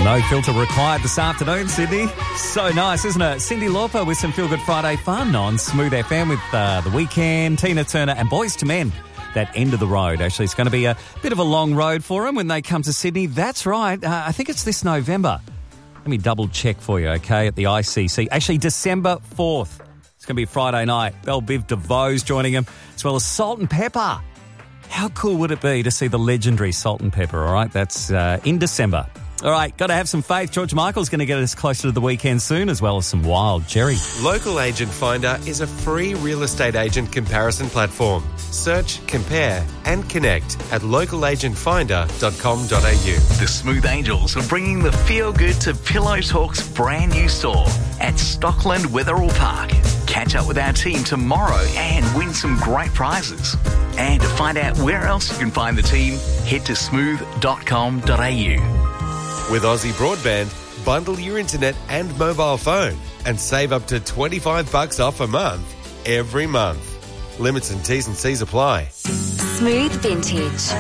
No filter required this afternoon, Sydney. So nice, isn't it? Cyndi Lauper with some Feel Good Friday fun on Smooth FM with The Weeknd, Tina Turner and Boyz II Men. That end of the road. Actually, it's going to be a bit of a long road for them when they come to Sydney. That's right. I think it's this November. Let me double check for you, okay, at the ICC. Actually, December 4th. It's going to be Friday night. Belle Biv DeVoe's joining them, as well as Salt and Pepper. How cool would it be to see the legendary Salt and Pepper, all right? That's in December. All right, got to have some faith. George Michael's going to get us closer to the weekend soon, as well as some Wild Cherry. Local Agent Finder is a free real estate agent comparison platform. Search, compare and connect at localagentfinder.com.au. The Smooth Angels are bringing the feel good to Pillow Talk's brand new store at Stockland Wetherill Park. Catch up with our team tomorrow and win some great prizes. And to find out where else you can find the team, head to smooth.com.au. With Aussie Broadband, bundle your internet and mobile phone and save up to $25 off a month every month. Limits and T's and C's apply. Smooth Vintage.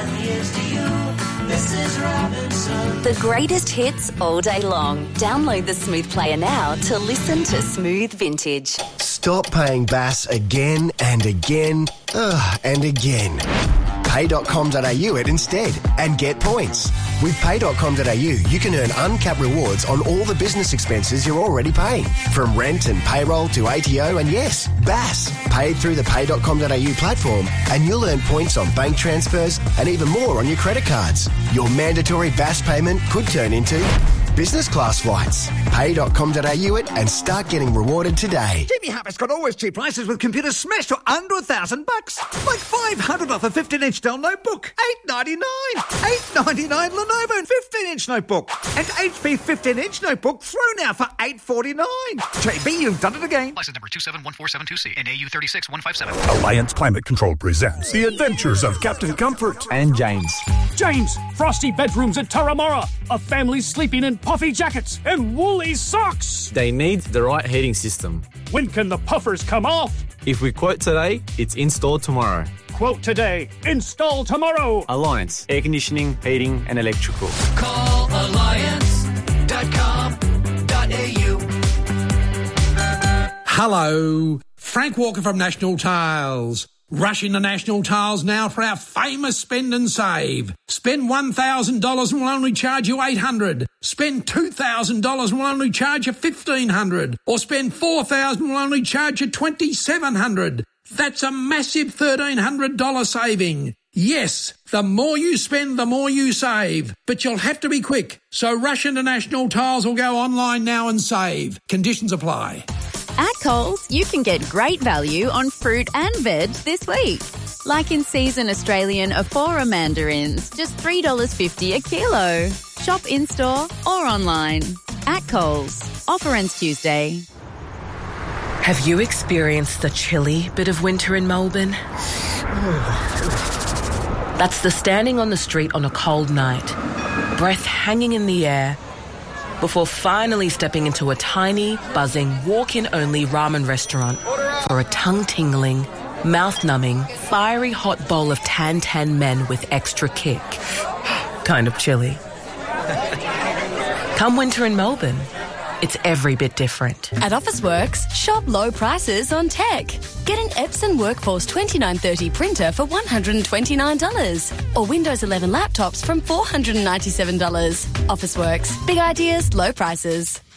The greatest hits all day long. Download the Smooth Player now to listen to Smooth Vintage. Stop paying BAS again and again and again. Pay.com.au it instead and get points. With Pay.com.au, you can earn uncapped rewards on all the business expenses you're already paying. From rent and payroll to ATO and yes, BAS. Paid through the Pay.com.au platform and you'll earn points on bank transfers and even more on your credit cards. Your mandatory BAS payment could turn into business class flights. Pay.com.au it and start getting rewarded today. Jimmy Harper's got always cheap prices with computers smashed to under $1,000. Like $500 off a 15-inch Dell notebook. $899. $899 Lenovo 15-inch notebook. And HP 15-inch notebook through now for $849. JB, you've done it again. License number 27142C and AU 36157. Alliance Climate Control presents The Adventures of Captain Comfort and James. James, frosty bedrooms at Turramurra. A family sleeping in puffy jackets and woolly socks. They need the right heating system. When can the puffers come off? If we quote today, it's installed tomorrow. Quote today, install tomorrow. Alliance, air conditioning, heating and electrical. Call alliance.com.au. Hello, Frank Walker from National Tiles. Rush into National Tiles now for our famous spend and save. Spend $1,000 and we'll only charge you $800. Spend $2,000 and we'll only charge you $1,500. Or spend $4,000 and we'll only charge you $2,700. That's a massive $1,300 saving. Yes, the more you spend, the more you save. But you'll have to be quick. So rush into National Tiles or go online now and save. Conditions apply. At Coles, you can get great value on fruit and veg this week. Like in season Australian Aphora mandarins, just $3.50 a kilo. Shop in-store or online. At Coles. Offer ends Tuesday. Have you experienced the chilly bit of winter in Melbourne? That's the standing on the street on a cold night, breath hanging in the air, before finally stepping into a tiny, buzzing, walk-in-only ramen restaurant for a tongue-tingling, mouth-numbing, fiery hot bowl of tan men with extra kick. Kind of chilly. Come winter in Melbourne, it's every bit different. At Officeworks, shop low prices on tech. Get an Epson Workforce 2930 printer for $129 or Windows 11 laptops from $497. Officeworks, big ideas, low prices.